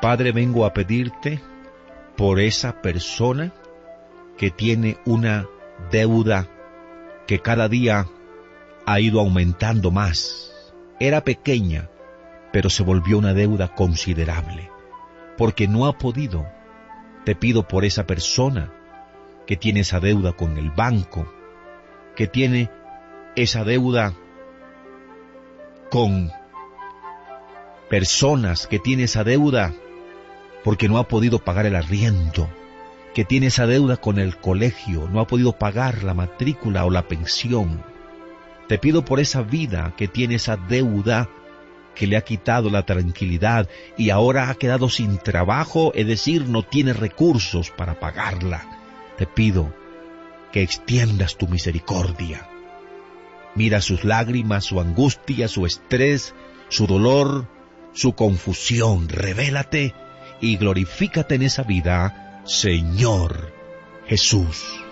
Padre, vengo a pedirte por esa persona que tiene una deuda que cada día ha ido aumentando más. Era pequeña, pero se volvió una deuda considerable, porque no ha podido. Te pido por esa persona que tiene esa deuda con el banco, que tiene esa deuda con personas, que tiene esa deuda porque no ha podido pagar el arriendo, que tiene esa deuda con el colegio, no ha podido pagar la matrícula o la pensión. Te pido por esa vida que tiene esa deuda que le ha quitado la tranquilidad y ahora ha quedado sin trabajo, es decir, no tiene recursos para pagarla. Te pido que extiendas tu misericordia. Mira sus lágrimas, su angustia, su estrés, su dolor, su confusión. Revélate y glorifícate en esa vida, Señor Jesús.